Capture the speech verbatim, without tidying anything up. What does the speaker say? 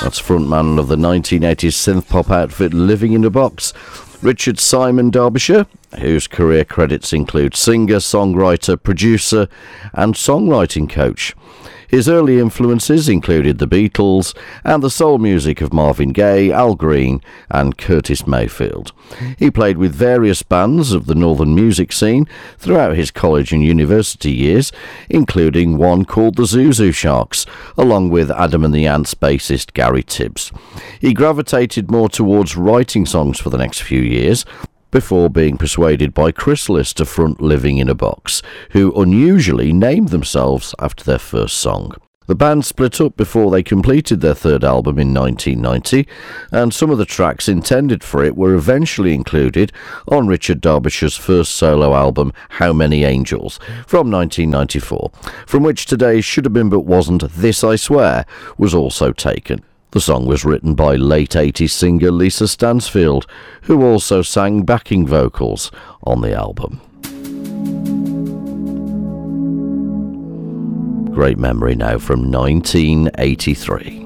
That's frontman of the nineteen eighties synth-pop outfit Living in a Box, Richard Simon Derbyshire, whose career credits include singer, songwriter, producer and songwriting coach. His early influences included the Beatles and the soul music of Marvin Gaye, Al Green and Curtis Mayfield. He played with various bands of the northern music scene throughout his college and university years, including one called the Zuzu Sharks, along with Adam and the Ants bassist Gary Tibbs. He gravitated more towards writing songs for the next few years, before being persuaded by Chrysalis to front Living in a Box, who unusually named themselves after their first song. The band split up before they completed their third album in nineteen ninety, and some of the tracks intended for it were eventually included on Richard Derbyshire's first solo album, How Many Angels, from nineteen ninety-four, from which today's Should Have Been But Wasn't This I Swear was also taken. The song was written by late eighties singer Lisa Stansfield, who also sang backing vocals on the album. Great memory now from nineteen eighty-three.